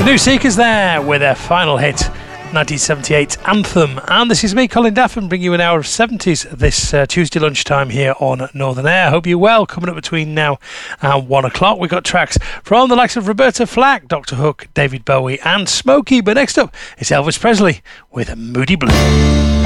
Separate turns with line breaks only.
New Seekers there with their final hit, 1978 Anthem. And this is me, Colin Daffin, bringing you an hour of 70s this Tuesday lunchtime here on Northern Air. Hope you're well. Coming up between now and 1 o'clock, we've got tracks from the likes of Roberta Flack, Dr. Hook, David Bowie and Smokey. But next up, it's Elvis Presley with Moody Blue.